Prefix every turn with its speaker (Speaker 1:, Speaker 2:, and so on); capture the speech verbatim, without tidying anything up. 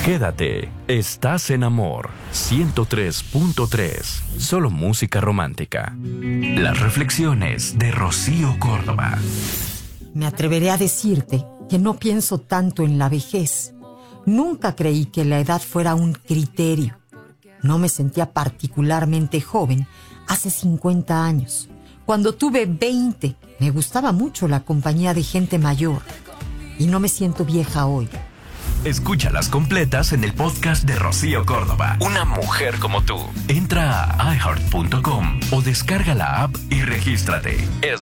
Speaker 1: Quédate, estás en Amor ciento tres punto tres. Solo música romántica. Las reflexiones de Rocío Córdoba.
Speaker 2: Me atreveré a decirte que no pienso tanto en la vejez. Nunca creí que la edad fuera un criterio. No me sentía particularmente joven hace cincuenta años. Cuando tuve veinte, me gustaba mucho la compañía de gente mayor. Y no me siento vieja hoy.
Speaker 1: Escúchalas completas en el podcast de Rocío Córdoba. Una mujer como tú. Entra a i heart punto com o descarga la app y regístrate. Es